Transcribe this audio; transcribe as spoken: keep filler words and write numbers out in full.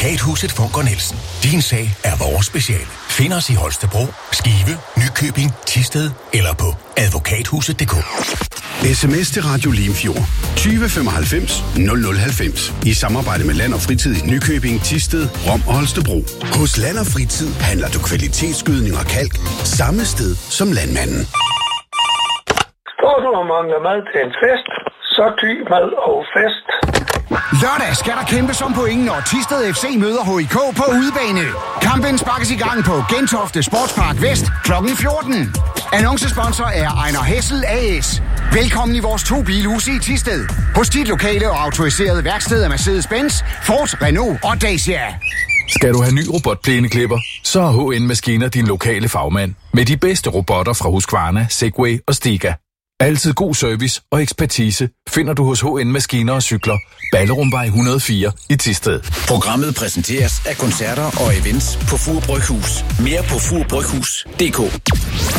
Advokathuset Funker Nielsen. Din sag er vores speciale. Find os i Holstebro, Skive, Nykøbing, Thisted eller på advokathuset punktum d k. Sms til Radio Limfjord tyve femoghalvfems nul nul halvfems i samarbejde med Land og Fritid i Nykøbing, Thisted, Rom og Holstebro. Hos Land og Fritid handler du kvalitetsgødning og kalk samme sted som landmanden. Står du og mangler mad til en fest, så ty mad og fest. Lørdag skal der kæmpes om pointen, når Thisted F C møder H I K på udebane. Kampen sparkes i gang på Gentofte Sportspark Vest klokken fjorten. Annoncesponsor er Ejner Hessel A S. Velkommen i vores to bilhuse i Thisted. Hos dit lokale og autoriserede værksted af Mercedes-Benz, Ford, Renault og Dacia. Skal du have ny robotplæneklipper, så er H N Maskiner din lokale fagmand. Med de bedste robotter fra Husqvarna, Segway og Stiga. Altid god service og ekspertise finder du hos H N Maskiner og Cykler. Ballerumvej et hundrede og fire i Thisted. Programmet præsenteres af koncerter og events på Fur Bryghus. Mere på fur bryghus punktum d k.